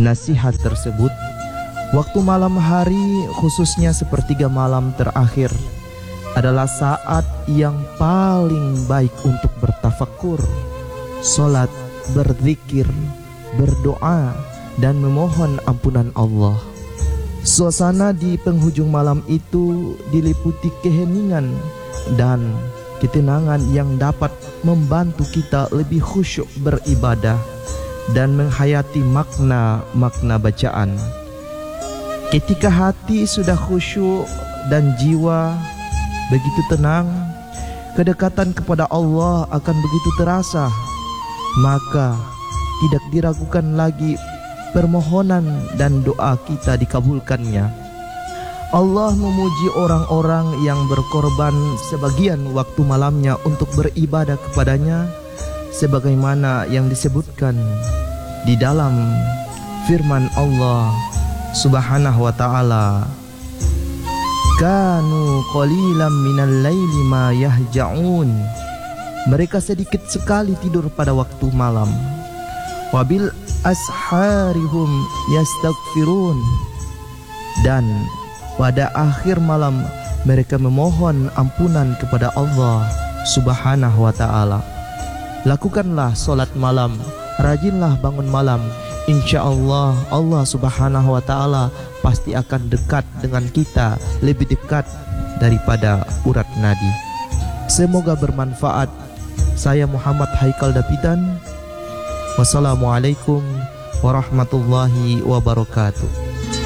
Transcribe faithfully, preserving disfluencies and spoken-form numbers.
nasihat tersebut, waktu malam hari khususnya sepertiga malam terakhir adalah saat yang paling baik untuk bertafakur, sholat, berzikir, berdoa, dan memohon ampunan Allah. Suasana di penghujung malam itu diliputi keheningan dan ketenangan yang dapat membantu kita lebih khusyuk beribadah dan menghayati makna-makna bacaan. Ketika hati sudah khusyuk dan jiwa begitu tenang, kedekatan kepada Allah akan begitu terasa, maka tidak diragukan lagi permohonan dan doa kita dikabulkannya. Allah memuji orang-orang yang berkorban sebagian waktu malamnya untuk beribadah kepadanya, sebagaimana yang disebutkan di dalam firman Allah Subhanahu wa ta'ala, kanu qalilan minal laili ma yahja'un. Mereka sedikit sekali tidur pada waktu malam. Wabil asharihum yastaghfirun. Dan pada akhir malam mereka memohon ampunan kepada Allah Subhanahu wa ta'ala. Lakukanlah solat malam, rajinlah bangun malam. Insya Allah Allah Subhanahu wa ta'ala pasti akan dekat dengan kita, lebih dekat daripada urat nadi. Semoga bermanfaat. Saya Muhammad Haikal Dapitan. Wassalamualaikum warahmatullahi wabarakatuh.